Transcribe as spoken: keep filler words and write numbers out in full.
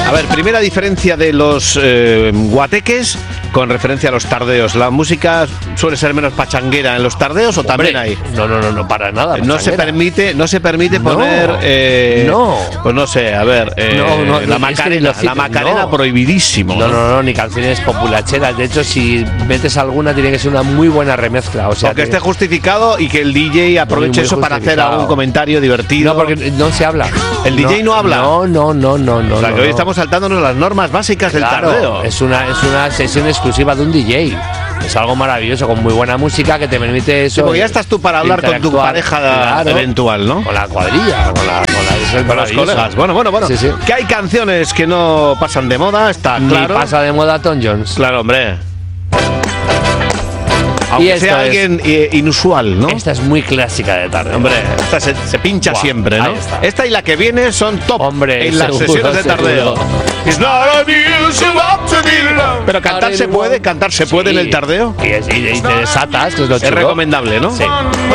A ver, primera diferencia de los eh, guateques con referencia a los tardeos. ¿La música suele ser menos pachanguera en los tardeos o Hombre, también hay? No, no, no, no para nada. No se permite, no se permite No, poner, eh, no. pues no sé, a ver, eh, No, no, la es Macarena, que lo- la Macarena no. prohibidísimo. No, no, no, ni canciones populacheras. De hecho, si metes alguna, tiene que ser una muy buena remezcla. O sea, O que que- esté justificado y que el D J aproveche Muy, muy eso para hacer justificado. algún comentario divertido. No, porque no se habla. ¿El D J no habla? No, no, no, no, no. O sea, que no, hoy no. estamos saltándonos las normas básicas Claro, del tardeo. Es una, es una sesión exclusiva de un D J. Es algo maravilloso, con muy buena música que te permite eso. Sí, porque ya estás tú para hablar con tu interactuar. pareja Claro, eventual, ¿no? Con la cuadrilla, con, la, con, la, es Con los maravilloso. colegas. Bueno, bueno, bueno. Sí, sí. Que hay canciones que no pasan de moda, está Ni claro. pasa de moda Tom Jones. Claro, hombre. Aunque esto sea es- alguien eh, inusual, ¿no? Esta es muy clásica de tarde. Hombre, esta se, se pincha Buah, siempre, ¿no? ahí está. Esta y la que viene son top Hombre, en las seguro, sesiones de tardeo. seguro. It's not unusual to be loved. Pero cantar se puede, cantar se puede en el tardeo. Y, es- y- y te desatas, que es lo Es chulo. recomendable, ¿no? Sí.